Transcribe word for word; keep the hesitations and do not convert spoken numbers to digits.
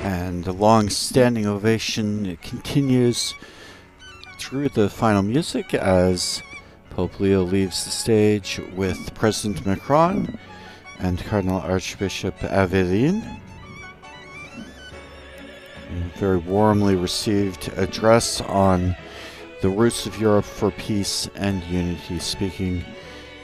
And the long-standing ovation continues through the final music as Pope Leo leaves the stage with President Macron and Cardinal Archbishop Aveline. A very warmly received address on the roots of Europe for peace and unity, speaking